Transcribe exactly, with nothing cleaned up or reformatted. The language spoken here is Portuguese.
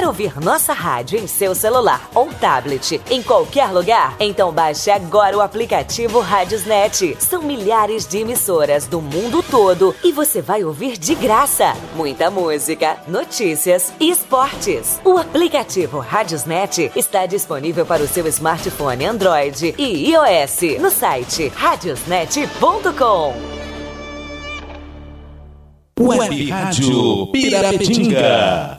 ouvir nossa rádio em seu celular ou tablet em qualquer lugar? Então baixe agora o aplicativo Radiosnet. São milhares de emissoras do mundo todo e você vai ouvir de graça muita música, notícias e esportes. O aplicativo Radiosnet está disponível para o seu smartphone Android e iOS no site radiosnet ponto com. Web Rádio Pirapetinga.